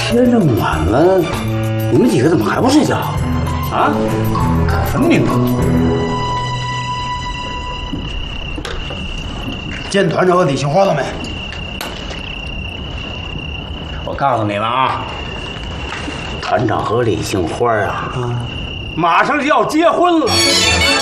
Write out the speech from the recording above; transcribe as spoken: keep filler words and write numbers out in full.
天这么晚了，你们几个怎么还不睡觉？啊？看什么名堂？ 见团长和李杏花了没？ 我告诉你们啊，团长和李杏花啊，马上就要结婚了。